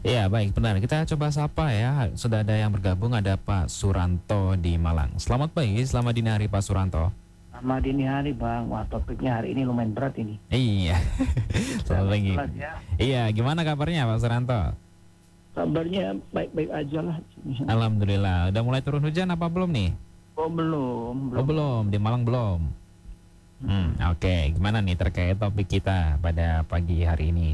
Iya, baik, benar. Kita coba sapa ya. Sudah ada yang bergabung, ada Pak Suranto di Malang. Selamat pagi, selamat dini hari Pak Suranto. Sama dini hari Bang, wah topiknya hari ini lumayan berat ini. Iya, selamat Naik pagi. kelas ya. Iya, gimana kabarnya Pak Suranto? Kabarnya baik-baik aja lah. Alhamdulillah. Udah mulai turun hujan apa belum nih? Oh belum, Oh belum, di Malang belum. Oke. Gimana nih terkait topik kita pada pagi hari ini?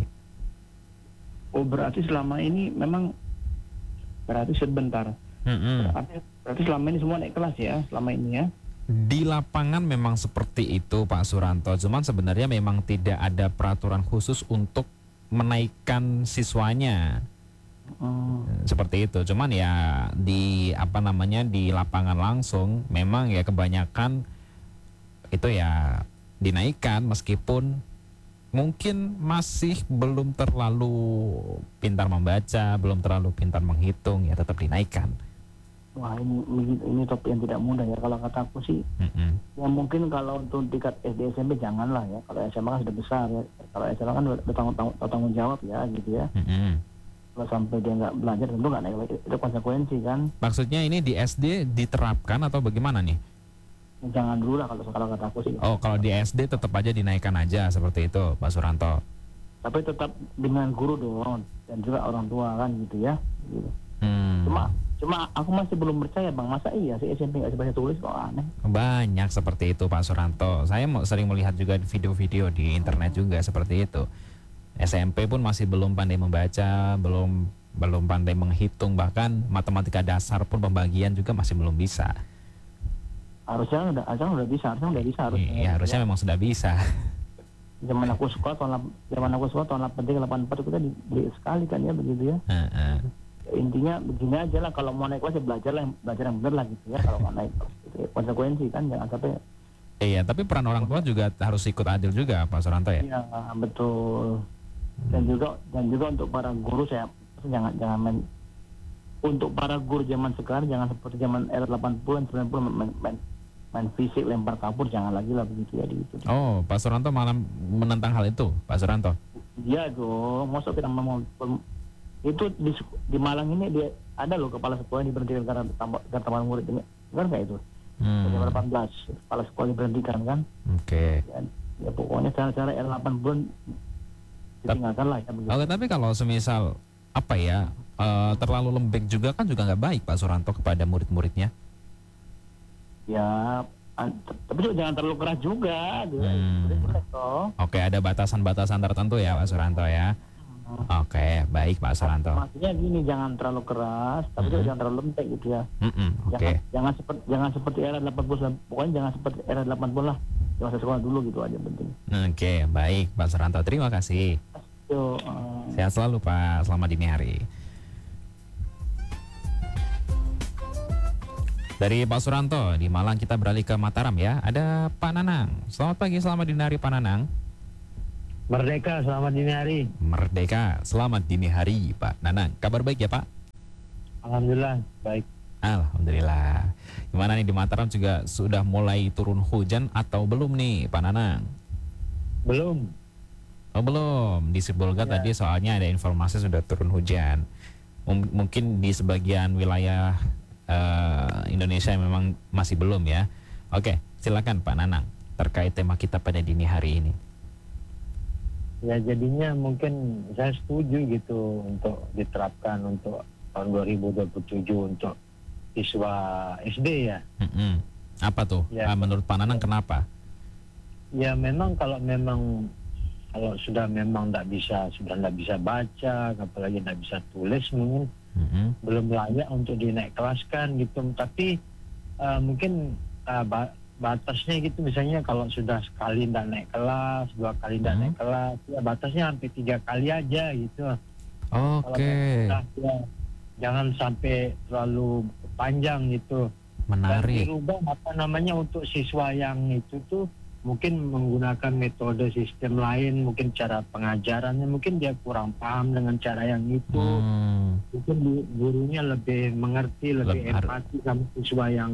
Oh berarti selama ini memang berarti sebentar. Mm-mm. Berarti selama ini semua naik kelas ya, selama ini ya. Di lapangan memang seperti itu Pak Suranto, cuman sebenarnya memang tidak ada peraturan khusus untuk menaikkan siswanya. Hmm, Seperti itu, cuman ya di apa namanya di lapangan langsung memang ya kebanyakan itu ya dinaikkan meskipun mungkin masih belum terlalu pintar membaca, belum terlalu pintar menghitung, ya tetap dinaikkan. Wah ini topik yang tidak mudah ya. Kalau kata aku sih, Mm-mm. ya mungkin kalau untuk tingkat SD SMP janganlah ya. Kalau SMA kan sudah besar ya. Kalau SMA kan udah tanggung jawab ya gitu ya. Mm-mm. Kalau sampai dia nggak belajar tentu nggak naik lagi. Itu konsekuensi kan. Maksudnya ini di SD diterapkan atau bagaimana nih? Jangan dulu lah kalau kata aku sih. Oh, kalau di SD tetap aja dinaikkan aja seperti itu, Pak Suranto. Tapi tetap dengan guru dong dan juga orang tua kan gitu ya. Gitu. Hmm. Cuma aku masih belum percaya Bang, masa iya sih SMP nggak bisa baca tulis, kok aneh. Banyak seperti itu Pak Suranto. Saya sering melihat juga di video-video di internet juga seperti itu. SMP pun masih belum pandai membaca, belum pandai menghitung, bahkan matematika dasar pun pembagian juga masih belum bisa. Harusnya udah bisa, harusnya. Iya, harusnya memang sudah bisa. Zaman aku sekolah tahun 83 84 itu kan dibeli sekali kan ya begitu ya. Heeh. Intinya begini aja lah, kalau mau naik kelas ya belajar yang benar lah gitu ya. Kalau nggak naik gitu ya. Konsekuensi kan jangan sampai. Iya, tapi peran orang tua juga harus ikut adil juga Pak Suranto ya. Iya betul. Dan juga untuk para guru saya jangan main, untuk para guru zaman sekarang jangan seperti zaman era 80-an 90 main fisik lempar kapur, jangan lagi lah begitu ya gitu. Oh, Pak Suranto malah menentang hal itu, Pak Suranto. Iya dong, masa kita mau itu di Malang ini dia ada loh kepala sekolah yang diberhentikan karena tambahan murid ini, kan kayak itu. Jam 18 kepala sekolah diberhentikan kan. Oke. Ya pokoknya cara-cara era 80-an ditinggalkan lah ya begitu. Oke, tapi kalau semisal apa ya terlalu lembek juga kan juga nggak baik Pak Suranto kepada murid-muridnya. Ya tapi juga jangan terlalu keras juga gitu. Boleh toh. Oke, ada batasan-batasan tertentu ya Pak Suranto ya. Oke, baik Pak Suranto. Maksudnya gini, jangan terlalu keras tapi juga jangan terlalu lembek gitu ya. Oke. Jangan seperti era 80, pokoknya jangan seperti era 80 lah. Di masa sekolah dulu gitu aja penting. Oke, baik Pak Suranto. Terima kasih. Yo, Sehat selalu Pak. Selamat dini hari. Dari Pak Suranto di Malang kita beralih ke Mataram ya. Ada Pak Nanang. Selamat pagi, selamat dini hari Pak Nanang. Merdeka, selamat dini hari. Merdeka, selamat dini hari Pak Nanang. Kabar baik ya Pak? Alhamdulillah, baik. Alhamdulillah. Gimana nih di Mataram juga sudah mulai turun hujan atau belum nih Pak Nanang? Belum. Oh belum, di Sibolga Ya. tadi soalnya ada informasi sudah turun hujan. Mungkin di sebagian wilayah Indonesia memang masih belum ya. Oke, silakan Pak Nanang terkait tema kita pada dini hari ini. Ya jadinya mungkin saya setuju gitu untuk diterapkan untuk tahun 2027 untuk siswa SD ya. Apa tuh? Ya. Menurut Pak Nanang kenapa? Ya memang kalau sudah memang sudah nggak bisa baca, apalagi nggak bisa tulis mungkin belum layak untuk dinaik kelaskan gitu. Tapi mungkin batasnya gitu, misalnya kalau sudah sekali nggak naik kelas, 2 kali nggak naik kelas, ya batasnya sampai 3 kali aja gitu. Oke. Ya, jangan sampai terlalu panjang gitu. Menarik. Dan dirubah untuk siswa yang itu tuh mungkin menggunakan metode sistem lain, mungkin cara pengajarannya mungkin dia kurang paham dengan cara yang itu. Mungkin gurunya lebih mengerti, lebih empati sama siswa yang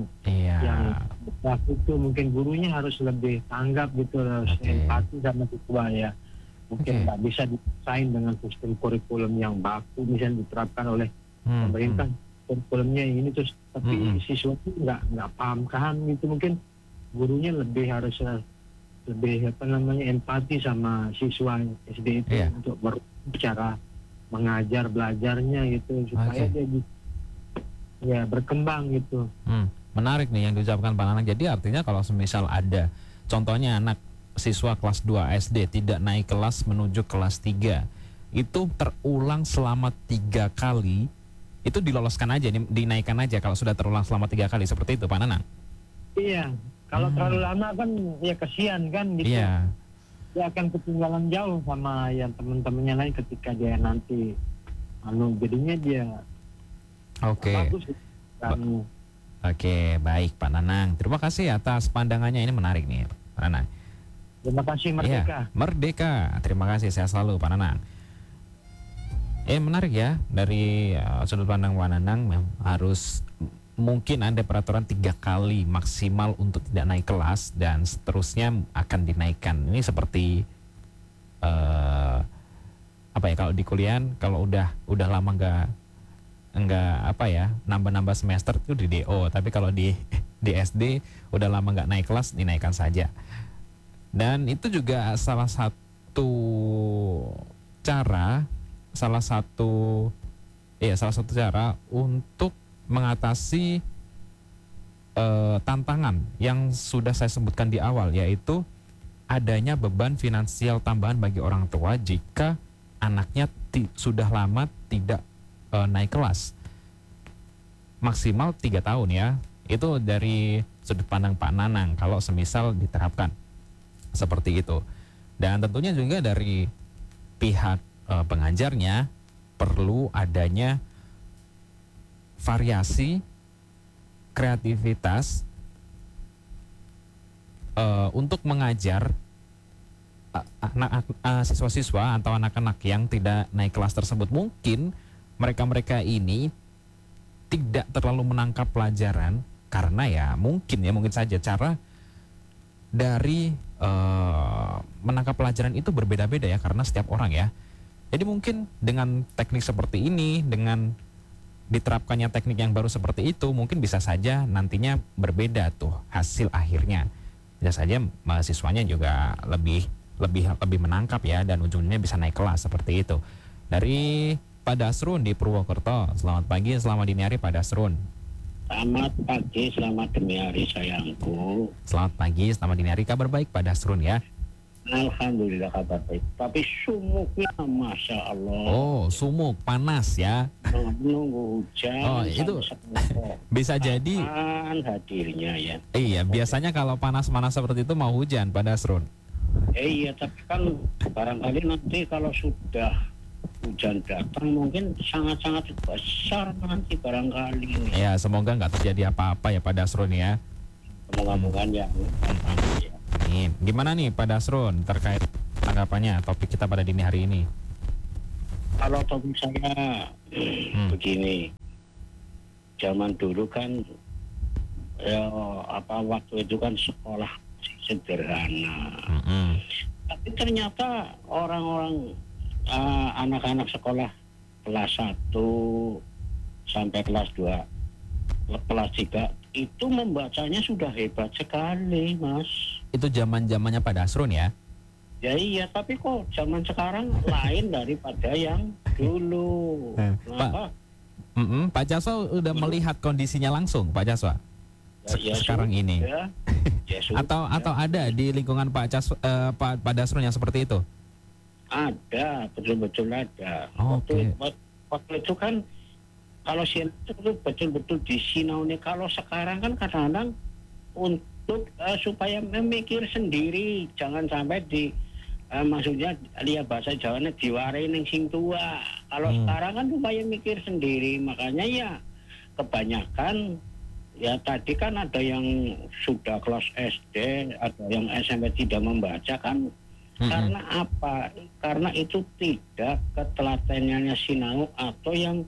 itu, mungkin gurunya harus lebih tanggap gitu, harus empati sama siswa ya. mungkin nggak bisa disaing dengan sistem kurikulum yang baku misalnya diterapkan oleh pemerintah. Kurikulumnya yang ini terus tapi siswa itu nggak paham gitu, mungkin gurunya lebih harus lebih empati sama siswa SD itu untuk berbicara mengajar belajarnya gitu supaya dia berkembang gitu. Menarik nih yang diucapkan Pak Nanang. Jadi artinya kalau semisal ada contohnya anak siswa kelas 2 SD tidak naik kelas menuju kelas 3, itu terulang selama 3 kali, itu diloloskan aja, dinaikkan aja kalau sudah terulang selama 3 kali, seperti itu Pak Nanang? Iya, kalau terlalu lama kan ya kasihan kan gitu. Iya. Dia akan ketinggalan jauh sama yang teman-temannya lain ketika dia nanti jadinya dia bagus kan. Oke, baik Pak Nanang. Terima kasih atas pandangannya, ini menarik nih Pak Nanang. Terima kasih Merdeka. Iya, Merdeka. Terima kasih, sehat selalu Pak Nanang. Menarik ya, dari sudut pandang Pak Nanang harus mungkin ada peraturan 3 kali maksimal untuk tidak naik kelas dan seterusnya akan dinaikkan. Ini seperti kalau di kuliah kalau udah lama nggak nambah semester itu di DO, tapi kalau di SD udah lama nggak naik kelas dinaikkan saja. Dan itu juga salah satu cara untuk mengatasi tantangan yang sudah saya sebutkan di awal, yaitu adanya beban finansial tambahan bagi orang tua jika anaknya sudah lama tidak naik kelas. Maksimal 3 tahun ya. Itu dari sudut pandang Pak Nanang kalau semisal diterapkan seperti itu. Dan tentunya juga dari pihak pengajarnya perlu adanya variasi kreativitas untuk mengajar siswa-siswa atau anak-anak yang tidak naik kelas tersebut. Mungkin mereka ini tidak terlalu menangkap pelajaran karena mungkin saja cara dari menangkap pelajaran itu berbeda-beda ya, karena setiap orang ya. Jadi mungkin dengan teknik seperti ini, dengan diterapkannya teknik yang baru seperti itu, mungkin bisa saja nantinya berbeda tuh hasil akhirnya. Bisa saja mahasiswanya juga lebih menangkap ya, dan ujungnya bisa naik kelas seperti itu. Dari Pak Dasrun di Purwokerto, selamat pagi, selamat dini hari Pak Dasrun. Selamat pagi, selamat dini hari sayangku. Selamat pagi, selamat dini hari, kabar baik Pak Dasrun ya? Alhamdulillah kabar baik, tapi sumuknya Masya Allah. Oh, sumuk, panas ya? Menunggu hujan. Oh, itu bisa jadi hadirnya ya. Iya, biasanya kalau panas-panas seperti itu mau hujan Pak Dasrun. Iya, tapi kan barangkali nanti kalau sudah hujan datang mungkin sangat-sangat besar nanti barangkali. Ya, semoga nggak terjadi apa-apa ya Pak Dasrun ya. Semoga ya. Amin. Gimana nih Pak Dasrun terkait tanggapannya topik kita pada dini hari ini? Kalau topik saya begini, zaman dulu kan waktu itu kan sekolah sederhana. Tapi ternyata orang-orang anak-anak sekolah kelas 1 sampai kelas 2, kelas 3 itu membacanya sudah hebat sekali, Mas. Itu zaman-zamannya Pak Dasrun ya? Ya iya, tapi kok zaman sekarang lain daripada yang dulu. Pak Jaswa udah melihat kondisinya langsung, Pak Jaswa? Sekarang ini. Atau ada di lingkungan Pak Dasrun yang seperti itu? Ada, betul-betul ada. Waktu itu kan kalau sinau itu betul-betul disinauni. Kalau sekarang kan kadang-kadang untuk supaya memikir sendiri, jangan sampai maksudnya lihat bahasa Jawanya diwarai ning sing tua. Kalau sekarang kan supaya mikir sendiri, makanya ya kebanyakan ya tadi kan ada yang sudah kelas SD, ada yang SMP tidak membaca kan. Karena apa? Karena itu tidak ketelatenannya sinau atau yang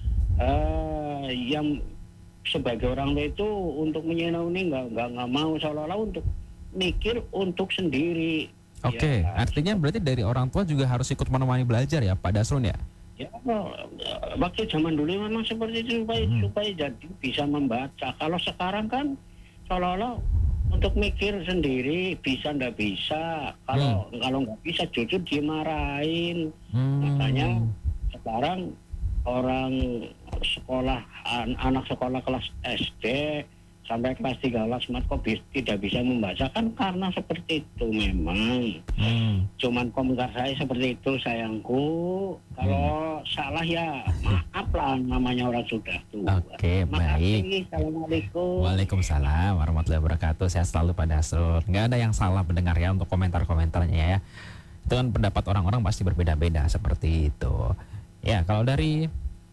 sebagai orang tua itu untuk menyinauni nggak mau, seolah-olah untuk mikir untuk sendiri. Oke, artinya berarti dari orang tua juga harus ikut menemani belajar ya Pak Dasrun ya? Ya, waktu zaman dulu memang seperti itu supaya jadi bisa membaca. Kalau sekarang kan seolah-olah untuk mikir sendiri bisa ndak bisa. Kalau nggak bisa jujur dimarahin. Makanya sekarang orang sekolah anak sekolah kelas SD sampai kelas 13 kok tidak bisa membaca kan karena seperti itu memang. Cuman komentar saya seperti itu sayangku. Kalau salah ya maaf lah, namanya orang sudah tua. Oke, baik. Assalamualaikum. Waalaikumsalam warahmatullahi wabarakatuh. Sehat selalu Pak Dasrun. Nggak ada yang salah pendengar ya untuk komentar-komentarnya ya. Itu kan pendapat orang-orang pasti berbeda-beda seperti itu. Ya, kalau dari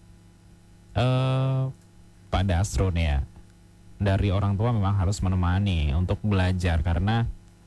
Pak Dasrun ya, dari orang tua memang harus menemani untuk belajar karena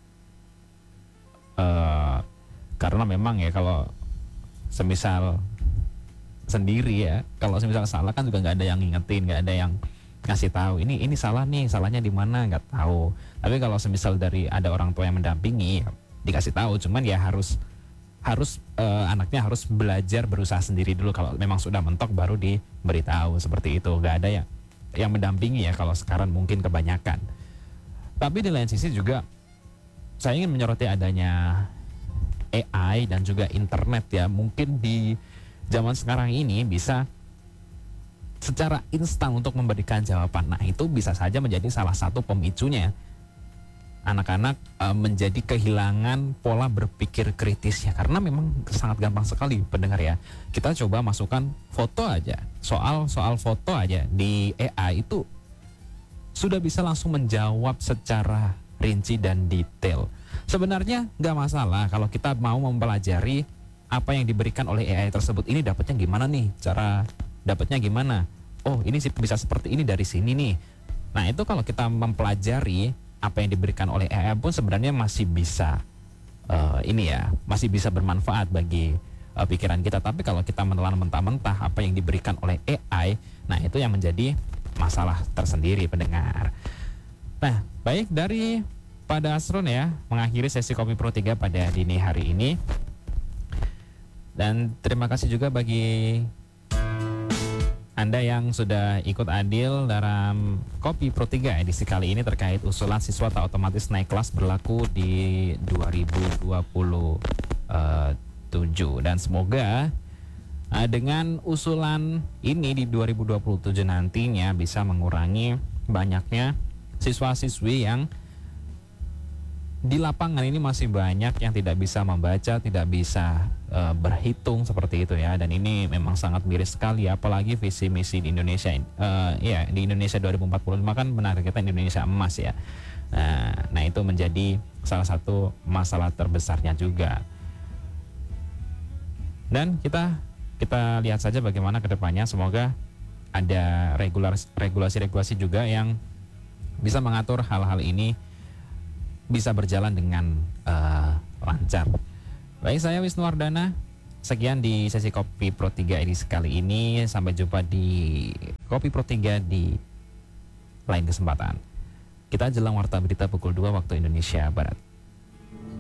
memang ya kalau semisal sendiri ya, kalau semisal salah kan juga nggak ada yang ngingetin, nggak ada yang ngasih tahu ini salah nih, salahnya di mana nggak tahu. Tapi kalau semisal dari ada orang tua yang mendampingi, dikasih tahu, cuman ya harus anaknya harus belajar, berusaha sendiri dulu. Kalau memang sudah mentok baru diberitahu seperti itu. Nggak ada yang mendampingi ya kalau sekarang mungkin kebanyakan. Tapi di lain sisi juga saya ingin menyoroti adanya AI dan juga internet ya. Mungkin di zaman sekarang ini bisa secara instan untuk memberikan jawaban. Nah, itu bisa saja menjadi salah satu pemicunya anak-anak menjadi kehilangan pola berpikir kritisnya, karena memang sangat gampang sekali pendengar ya. Kita coba masukkan foto aja, soal foto aja di AI itu sudah bisa langsung menjawab secara rinci dan detail. Sebenarnya nggak masalah kalau kita mau mempelajari apa yang diberikan oleh AI tersebut. Ini dapatnya gimana nih, cara dapatnya gimana, oh ini sih bisa seperti ini dari sini nih. Nah, itu kalau kita mempelajari apa yang diberikan oleh AI pun sebenarnya masih bisa masih bisa bermanfaat bagi pikiran kita. Tapi kalau kita menelan mentah-mentah apa yang diberikan oleh AI, nah itu yang menjadi masalah tersendiri pendengar. Nah, baik, dari Pak Dasrun ya mengakhiri sesi Kopi Pro 3 pada dini hari ini. Dan terima kasih juga bagi Anda yang sudah ikut andil dalam Kopi Pro 3 edisi kali ini terkait usulan siswa tak otomatis naik kelas berlaku di 2027. Dan semoga dengan usulan ini di 2027 nantinya bisa mengurangi banyaknya siswa-siswi yang di lapangan ini masih banyak yang tidak bisa membaca, tidak bisa berhitung seperti itu ya. Dan ini memang sangat miris sekali, apalagi visi misi di Indonesia di Indonesia 2045 kan menargetkan Indonesia emas ya. Nah itu menjadi salah satu masalah terbesarnya juga. Dan kita lihat saja bagaimana kedepannya. Semoga ada regulasi juga yang bisa mengatur hal-hal ini bisa berjalan dengan lancar. Baik, saya Wisnu Wardana. Sekian di sesi Kopi Pro 3 edisi kali ini. Sampai jumpa di Kopi Pro 3 di lain kesempatan. Kita jelang warta berita pukul 2 waktu Indonesia Barat.